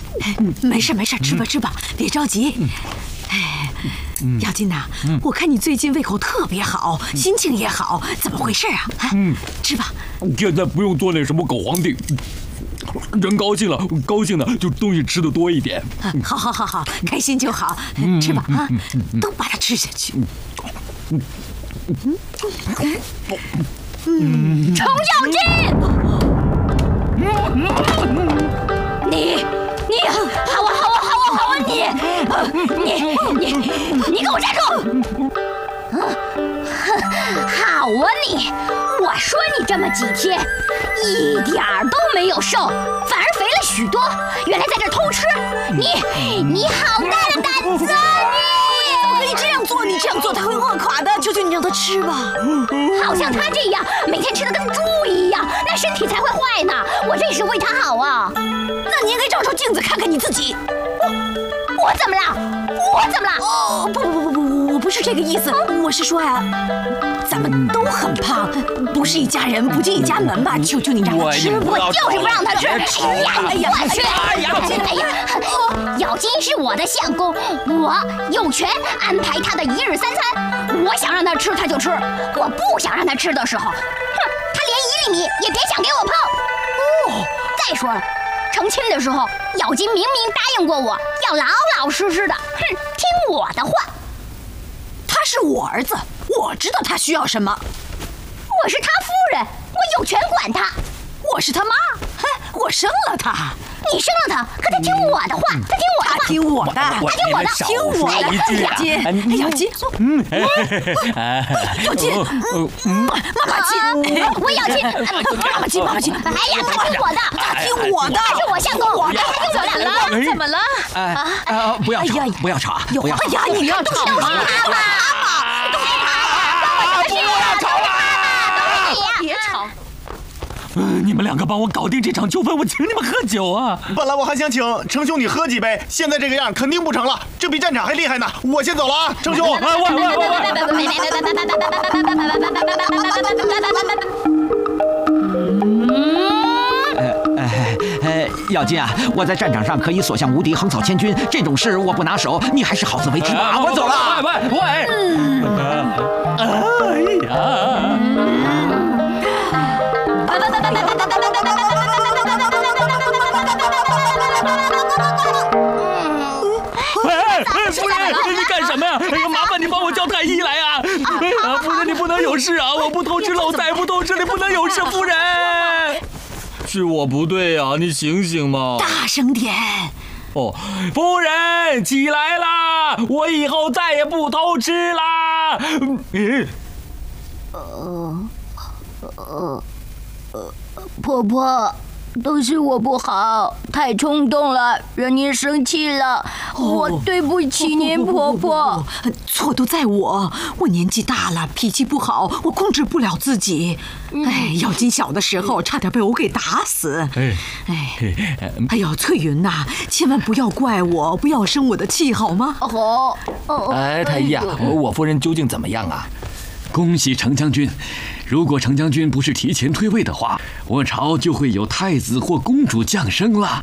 没事没事，吃吧吃吧，别着急。哎，姚金呐，我看你最近胃口特别好，心情也好，怎么回事啊？吃吧。 现在不用做那什么狗皇帝，人高兴了，高兴的就东西吃的多一点。 好，开心就好，吃吧啊，都把它吃下去。 程咬金，你好啊，你给我站住！好啊你！我说你这么几天，一点儿都没有瘦，反而肥了许多。原来在这偷吃，你好大的胆子啊你！ 怎么可以这样做？你这样做他会饿垮的，求求你让他吃吧。 好像他这样每天吃的跟猪一样，那身体才会坏呢。我这是为他好啊。 那你应该照照镜子看看你自己。 我怎么了？ 哦，不，我不是这个意思，我是说呀，咱们都很胖，不是一家人不进一家门吧？求求你让他吃， 我就是不让他吃。 哎呀， 我去！咬金是我的相公，我有权安排他的一日三餐。我想让他吃他就吃，我不想让他吃的时候，他连1厘米也别想给我碰。再说了。成亲的时候，咬金明明答应过我要老老实实的，听我的话。 他是我儿子，我知道他需要什么。 我是他夫人，我有权管他。 我是他妈，我生了他。 你生了他，可他听我的话， 他听我的，听我的。 咬金， 咬金，妈妈亲， 我咬金， 妈妈亲。 哎呀，他听我的， 他听我的， 他是我相公，他听我的。 怎么了？ 不要吵，不要吵，不要吵！ 哎呀，你要吵都是他嘛！ 不要吵了！ 别吵！ 你们2个帮我搞定这场纠纷，我请你们喝酒啊！ 本来我还想请程兄你喝几杯，现在这个样肯定不成了，这比战场还厉害呢。我先走了啊，程兄。 咬金啊，我在战场上可以所向无敌，横扫千军，这种事我不拿手，你还是好自为之吧。我走了。 喂！哎呀！夫人，你干什么呀？哎呀，麻烦你帮我叫太医来啊！哎呀，夫人你不能有事啊！我不偷吃漏菜，不偷吃你不能有事，夫人。是我不对啊，你醒醒嘛！ 大声点！ 哦，夫人起来啦！我以后再也不偷吃啦！ 婆婆，都是我不好，太冲动了，惹您生气了。我对不起您，婆婆。 错都在我，我年纪大了，脾气不好，我控制不了自己。咬金小的时候差点被我给打死。哎呦，翠云呐，千万不要怪我，不要生我的气好吗？ 太医啊，我夫人究竟怎么样啊？ 恭喜程将军！如果程将军不是提前退位的话，我朝就会有太子或公主降生了。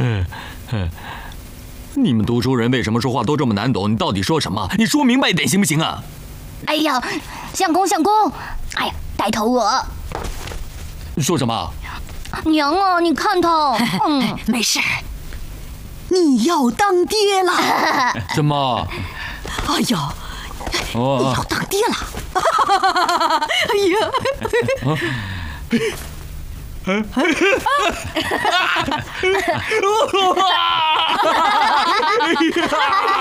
你们读书人为什么说话都这么难懂？你到底说什么？你说明白一点行不行啊？ 哎呀，相公，哎呀，带头鹅。 说什么？ 娘啊，你看他。 没事，你要当爹了。 什么？ 哎呦！你要当爹了！哎呀！